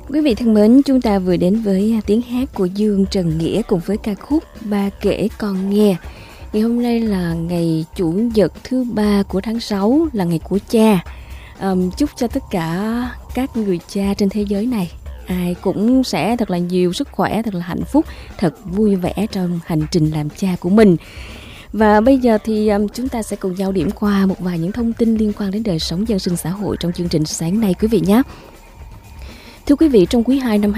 Quý vị thân mến, chúng ta vừa đến với tiếng hát của Dương Trần Nghĩa cùng với ca khúc Ba kể con nghe. Ngày hôm nay là ngày Chủ nhật thứ 3 của tháng 6, là ngày của cha. Chúc cho tất cả các người cha trên thế giới này ai cũng sẽ thật là nhiều sức khỏe, thật là hạnh phúc, thật vui vẻ trong hành trình làm cha của mình. Và bây giờ thì chúng ta sẽ cùng nhau điểm qua một vài những thông tin liên quan đến đời sống dân sinh xã hội trong chương trình sáng nay quý vị nhé. Thưa quý vị, trong quý 2 năm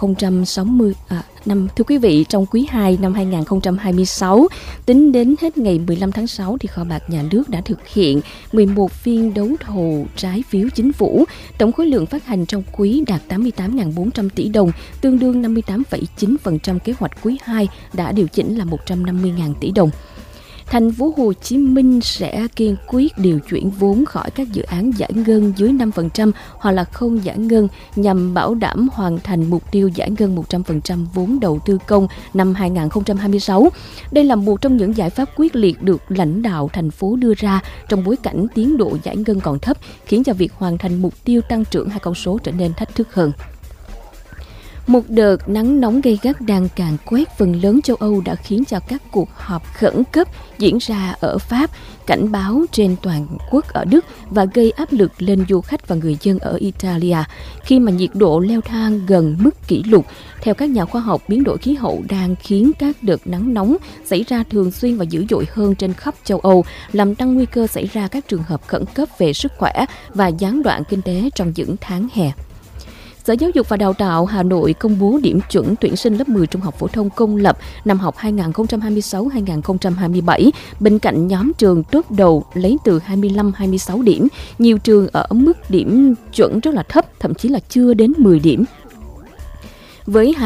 2026, tính đến hết ngày 15 tháng 6 thì Kho bạc Nhà nước đã thực hiện 11 phiên đấu thầu trái phiếu chính phủ. Tổng khối lượng phát hành trong quý đạt 88.400 tỷ đồng, tương đương 58,9% kế hoạch quý 2 đã điều chỉnh là 150.000 tỷ đồng. Thành phố Hồ Chí Minh sẽ kiên quyết điều chuyển vốn khỏi các dự án giải ngân dưới 5% hoặc là không giải ngân nhằm bảo đảm hoàn thành mục tiêu giải ngân 100% vốn đầu tư công năm 2026. Đây là một trong những giải pháp quyết liệt được lãnh đạo thành phố đưa ra trong bối cảnh tiến độ giải ngân còn thấp, khiến cho việc hoàn thành mục tiêu tăng trưởng hai con số trở nên thách thức hơn. Một đợt nắng nóng gay gắt đang càn quét phần lớn châu Âu đã khiến cho các cuộc họp khẩn cấp diễn ra ở Pháp, cảnh báo trên toàn quốc ở Đức và gây áp lực lên du khách và người dân ở Italia khi mà nhiệt độ leo thang gần mức kỷ lục. Theo các nhà khoa học, biến đổi khí hậu đang khiến các đợt nắng nóng xảy ra thường xuyên và dữ dội hơn trên khắp châu Âu, làm tăng nguy cơ xảy ra các trường hợp khẩn cấp về sức khỏe và gián đoạn kinh tế trong những tháng hè. Sở Giáo dục và Đào tạo Hà Nội công bố điểm chuẩn tuyển sinh lớp 10 trung học phổ thông công lập năm học 2026-2027. Bên cạnh nhóm trường top đầu lấy từ 25-26 điểm, nhiều trường ở mức điểm chuẩn rất là thấp, thậm chí là chưa đến 10 điểm. Với